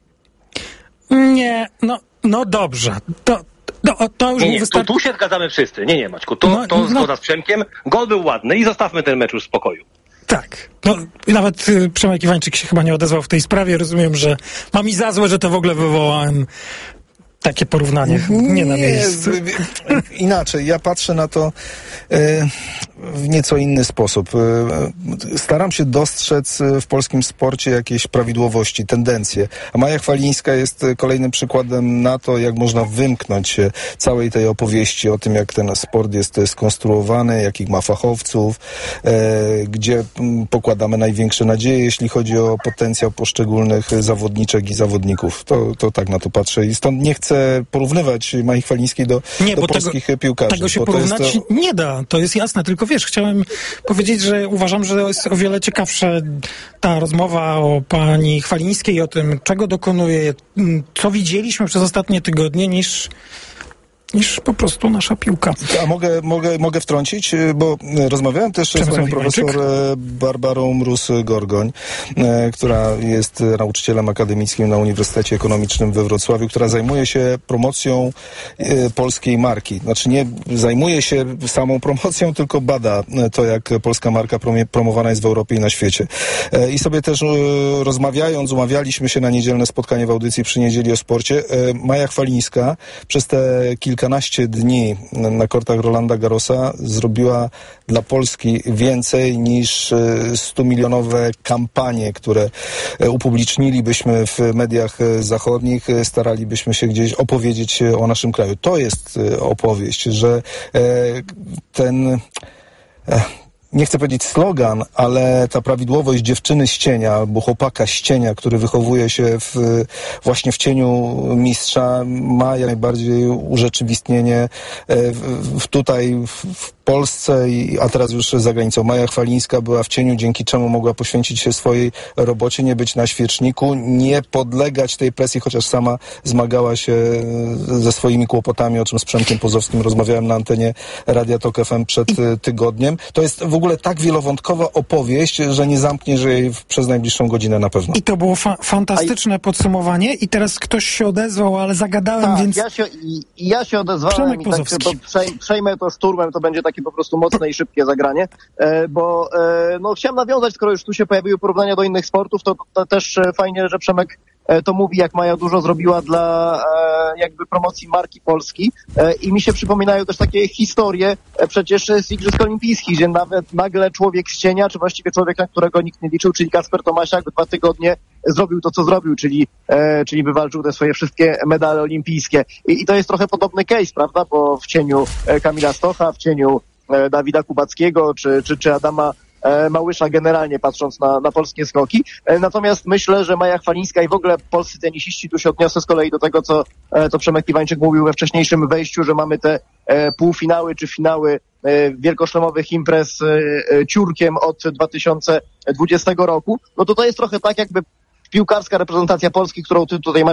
Nie, no, no dobrze. To, to, to już nie, nie, wystarczy. tu, tu się zgadzamy wszyscy. Nie, nie, Maćku, to, no, to no, zgoda z Przemkiem. Gol był ładny i zostawmy ten mecz już w spokoju. Tak. No, nawet y, Przemek Iwańczyk się chyba nie odezwał w tej sprawie. Rozumiem, że ma mi za złe, że to w ogóle wywołałem takie porównanie. Nie na miejscu. Inaczej. Ja patrzę na to e, w nieco inny sposób. E, staram się dostrzec w polskim sporcie jakieś prawidłowości, tendencje. A Maja Chwalińska jest kolejnym przykładem na to, jak można wymknąć się całej tej opowieści o tym, jak ten sport jest skonstruowany, jakich ma fachowców, e, gdzie m, pokładamy największe nadzieje, jeśli chodzi o potencjał poszczególnych zawodniczek i zawodników. To, to tak na to patrzę. I stąd nie chcę porównywać Mai Chwalińskiej do, nie, do bo polskich tego, piłkarzy. Tego się bo porównać to jest to... nie da, to jest jasne, tylko wiesz, chciałem powiedzieć, że uważam, że jest o wiele ciekawsza ta rozmowa o pani Chwalińskiej, o tym, czego dokonuje, co widzieliśmy przez ostatnie tygodnie, niż niż po prostu nasza piłka. A mogę, mogę, mogę wtrącić, bo rozmawiałem też z panią profesor Barbarą Mróz-Gorgoń, która jest nauczycielem akademickim na Uniwersytecie Ekonomicznym we Wrocławiu, która zajmuje się promocją polskiej marki. Znaczy nie zajmuje się samą promocją, tylko bada to, jak polska marka promowana jest w Europie i na świecie. I sobie też rozmawiając, umawialiśmy się na niedzielne spotkanie w audycji przy Niedzieli o Sporcie. Maja Chwalińska przez te kilka kilkanaście dni na kortach Rolanda Garrosa zrobiła dla Polski więcej niż stumilionowe kampanie, które upublicznilibyśmy w mediach zachodnich, staralibyśmy się gdzieś opowiedzieć o naszym kraju. To jest opowieść, że ten... Nie chcę powiedzieć slogan, ale ta prawidłowość dziewczyny z cienia albo chłopaka z cienia, który wychowuje się w, właśnie w cieniu mistrza, ma jak najbardziej urzeczywistnienie w, w tutaj w, w Polsce, a teraz już za granicą. Maja Chwalińska była w cieniu, dzięki czemu mogła poświęcić się swojej robocie, nie być na świeczniku, nie podlegać tej presji, chociaż sama zmagała się ze swoimi kłopotami, o czym z Przemkiem Pozowskim rozmawiałem na antenie Radia Tok F M przed tygodniem. To jest w ogóle tak wielowątkowa opowieść, że nie zamkniesz jej przez najbliższą godzinę na pewno. I to było fa- fantastyczne A... podsumowanie i teraz ktoś się odezwał, ale zagadałem, tak, więc... ja się, i, i ja się odezwałem Przemek i tak Pozowski. przej, przejmę to szturmem, to będzie takie po prostu mocne i szybkie zagranie, e, bo e, no chciałem nawiązać, skoro już tu się pojawiły porównania do innych sportów, to, to też e, fajnie, że Przemek e, to mówi, jak Maja dużo zrobiła dla e, jakby promocji marki Polski e, i mi się przypominają też takie historie e, przecież z Igrzysk Olimpijskich, gdzie nawet nagle człowiek z cienia, czy właściwie człowiek, na którego nikt nie liczył, czyli Kacper Tomasiak, dwa tygodnie zrobił to, co zrobił, czyli, e, czyli wywalczył te swoje wszystkie medale olimpijskie. I, I to jest trochę podobny case, prawda, bo w cieniu e, Kamila Stocha, w cieniu e, Dawida Kubackiego, czy, czy, czy Adama e, Małysza, generalnie patrząc na, na polskie skoki. E, natomiast myślę, że Maja Chwalińska i w ogóle polscy tenisiści, tu się odniosę z kolei do tego, co, e, co Przemek Iwańczyk mówił we wcześniejszym wejściu, że mamy te e, półfinały czy finały e, wielkoszlemowych imprez e, e, ciurkiem od dwa tysiące dwudziestego roku, no to to jest trochę tak, jakby piłkarska reprezentacja Polski, którą ty tutaj masz